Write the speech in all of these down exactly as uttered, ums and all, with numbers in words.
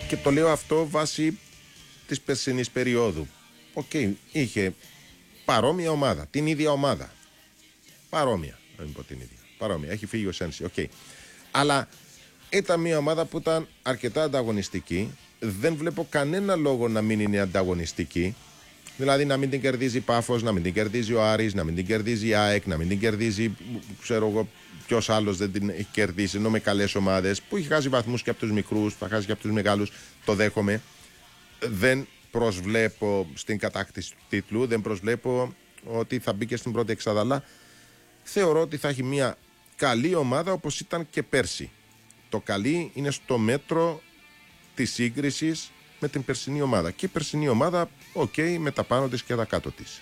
Και το λέω αυτό βάσει της περσινής περίοδου. Οκ, okay, είχε παρόμοια ομάδα, την ίδια ομάδα. Παρόμοια, δεν πω την ίδια. Παρόμοια, έχει φύγει ο Σένση, οκ. Okay. Αλλά ήταν μια ομάδα που ήταν αρκετά ανταγωνιστική. Δεν βλέπω κανένα λόγο να μην είναι ανταγωνιστική. Δηλαδή να μην την κερδίζει Πάφος, να μην την κερδίζει ο Άρης, να μην την κερδίζει η ΑΕΚ, να μην την κερδίζει, ξέρω εγώ, ποιος άλλος δεν την έχει κερδίσει, ενώ με καλές ομάδες, που έχει χάσει βαθμούς και από τους μικρούς, θα χάσει και από τους μεγάλους, το δέχομαι. Δεν προσβλέπω στην κατάκτηση του τίτλου, δεν προσβλέπω ότι θα μπει και στην πρώτη εξάδα, αλλά θεωρώ ότι θα έχει μια καλή ομάδα όπως ήταν και πέρσι. Το καλή είναι στο μέτρο της σύγκρισης με την περσινή ομάδα. Και η περσινή ομάδα, οκ, okay, με τα πάνω της και τα κάτω της.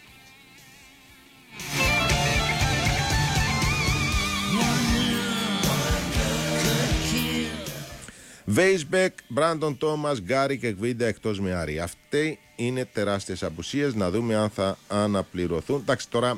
Βέισμπεκ, Μπράντον Τόμας, Γκάρι και Γβίντα εκτός με Άρη. Αυτοί είναι τεράστιες απουσίες. Να δούμε αν θα αναπληρωθούν. Εντάξει, τώρα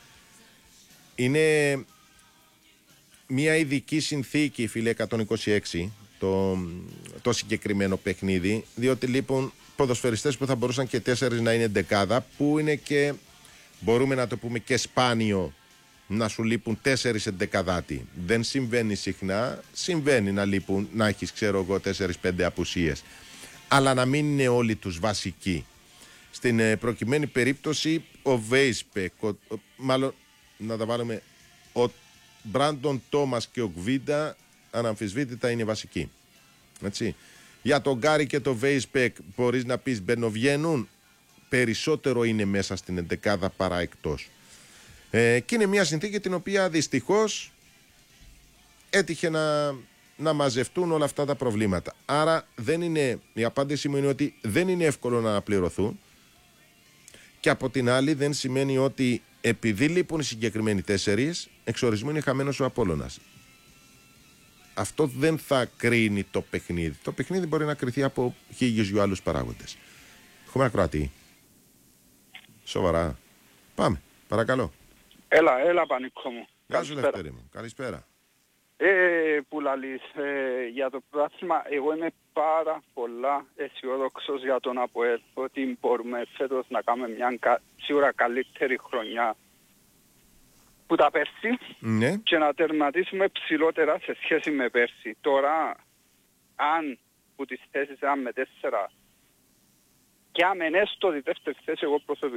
είναι μια ειδική συνθήκη, φίλε, εκατόν είκοσι έξι, το, το συγκεκριμένο παιχνίδι, διότι λείπουν ποδοσφαιριστές που θα μπορούσαν και τέσσερις να είναι δεκάδα, που είναι και, μπορούμε να το πούμε, και σπάνιο να σου λείπουν τέσσερις εντεκαδάτη. Δεν συμβαίνει συχνά, συμβαίνει να λείπουν, να έχεις, ξέρω εγώ, τέσσερις πέντε απουσίες, αλλά να μην είναι όλοι τους βασικοί. Στην ε, προκειμένη περίπτωση ο Βέισπεκ, μάλλον να τα βάλουμε, ο Μπράντον Τόμας και ο Γβίντα αναμφισβήτητα είναι βασικοί. Έτσι. Για τον Γκάρι και το Βέισπεκ μπορείς να πεις μπαινοβγαίνουν, περισσότερο είναι μέσα στην εντεκάδα παρά εκτός. Ε, και είναι μια συνθήκη την οποία δυστυχώς έτυχε να, να μαζευτούν όλα αυτά τα προβλήματα. Άρα δεν είναι, η απάντηση μου είναι ότι δεν είναι εύκολο να αναπληρωθούν, και από την άλλη δεν σημαίνει ότι επειδή λείπουν οι συγκεκριμένοι τέσσερις, εξορισμού είναι χαμένος ο Απόλλωνας. Αυτό δεν θα κρίνει το παιχνίδι. Το παιχνίδι μπορεί να κριθεί από χίλιους δυο άλλους παράγοντες. Έχουμε ακροατή. Σοβαρά. Πάμε, παρακαλώ. Έλα, έλα Πανίκο μου. Γεια σου Λευτέρη μου. Καλησπέρα. Ε, που λαλείς, ε, για το πράθυμα, εγώ είμαι πάρα πολλά αισιόδοξος για τον ΑΠΟΕΛ, ότι μπορούμε φέτος να κάνουμε μια κα, σίγουρα καλύτερη χρονιά που τα πέρσι, ναι, και να τερματίσουμε ψηλότερα σε σχέση με πέρσι. Τώρα, αν που τις θέσεις αν με τέσσερα και αν έστω τη δεύτερη θέση, εγώ προσωπικά